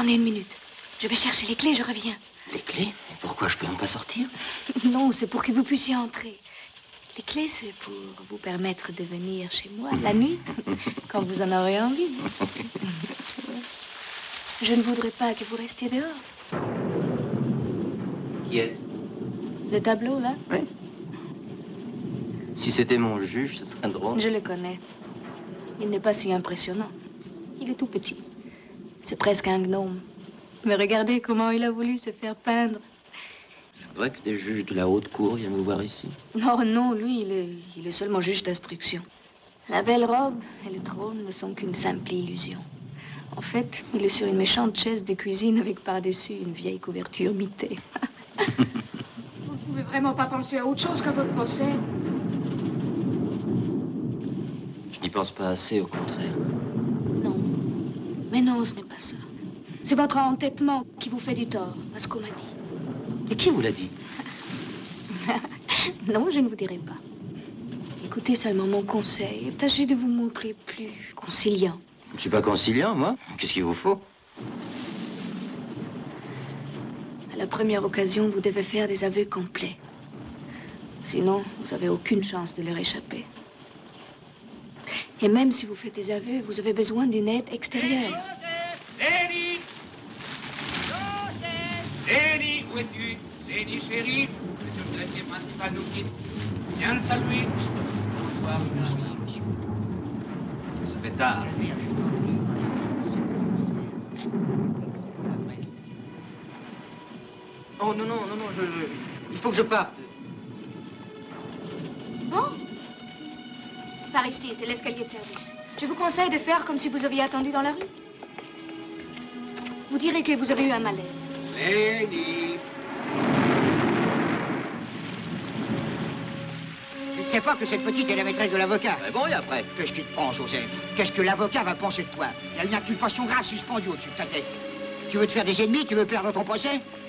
Attendez une minute. Je vais chercher les clés, je reviens. Les clés? Et pourquoi je peux donc pas sortir? Non, c'est pour que vous puissiez entrer. Les clés, c'est pour vous permettre de venir chez moi la nuit, quand vous en aurez envie. Je ne voudrais pas que vous restiez dehors. Qui est-ce? Le tableau, là? Oui. Si c'était mon juge, ce serait drôle. Je le connais. Il n'est pas si impressionnant. Il est tout petit. C'est presque un gnome. Mais regardez comment il a voulu se faire peindre. C'est vrai que des juges de la haute cour viennent nous voir ici. Non, non, lui, il est seulement juge d'instruction. La belle robe et le trône ne sont qu'une simple illusion. En fait, il est sur une méchante chaise de cuisine avec par-dessus une vieille couverture mitée. Vous ne pouvez vraiment pas penser à autre chose qu'à votre procès? Je n'y pense pas assez, au contraire. Non. Mais non, ce n'est pas ça. C'est votre entêtement qui vous fait du tort, à ce qu'on m'a dit. Et qui vous l'a dit? Non, je ne vous dirai pas. Écoutez seulement mon conseil et tâchez de vous montrer plus conciliant. Je ne suis pas conciliant, moi. Qu'est-ce qu'il vous faut? À la première occasion, vous devez faire des aveux complets. Sinon, vous n'avez aucune chance de leur échapper. Et même si vous faites des aveux, vous avez besoin d'une aide extérieure. Lénie! Lénie, où es-tu? Lénie, chérie, monsieur le greffier principal nous quitte. Viens le saluer. Bonsoir, mon ami. Il se fait tard. Oh, non, il faut que je parte. Bon? Par ici, c'est l'escalier de service. Je vous conseille de faire comme si vous aviez attendu dans la rue. Vous direz que vous avez eu un malaise. Lénie! Tu ne sais pas que cette petite est la maîtresse de l'avocat. Bon, et après? Qu'est-ce qui te prend, Joseph? Qu'est-ce que l'avocat va penser de toi? Il y a une inculpation grave suspendue au-dessus de ta tête. Tu veux te faire des ennemis? Tu veux perdre ton procès?